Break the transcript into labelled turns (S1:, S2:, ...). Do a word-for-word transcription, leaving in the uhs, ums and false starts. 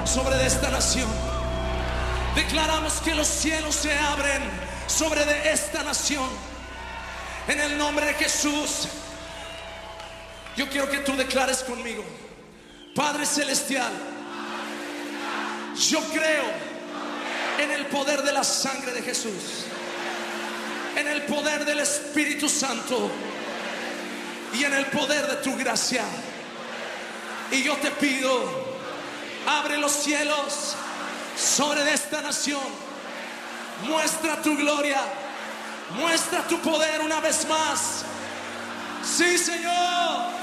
S1: sobre de esta nación. Declaramos que los cielos se abren sobre de esta nación. En el nombre de Jesús. Yo quiero que tú declares conmigo: Padre Celestial, yo creo en el poder de la sangre de Jesús, en el poder del Espíritu Santo y en el poder de tu gracia. Y yo te pido, abre los cielos sobre esta nación. Muestra tu gloria, muestra tu poder una vez más. Sí, Señor.